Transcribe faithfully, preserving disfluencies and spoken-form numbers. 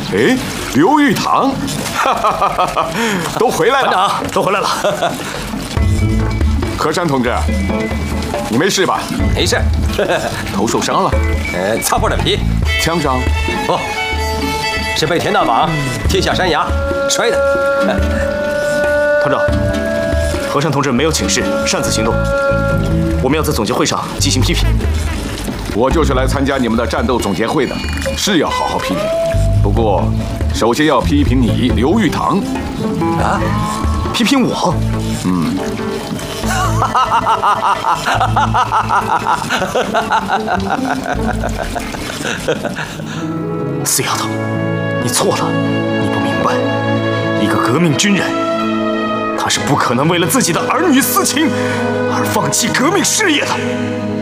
哎，刘玉堂，哈哈哈哈哈，都回来了。 团长，都回来了。 和山同志，你没事吧？ 没事。 头受伤了？ 呃，擦破了皮。 枪伤？ 不，是被田大王踢下山崖摔的。 团长，和山同志没有请示，擅自行动。我们要在总结会上进行批评。 我就是来参加你们的战斗总结会的，是要好好批评。不过，首先要批评你刘玉堂。 啊？批评我？ 嗯。哈哈哈哈哈哈！死丫头，你错了，你不明白，一个革命军人，他是不可能为了自己的儿女私情而放弃革命事业的。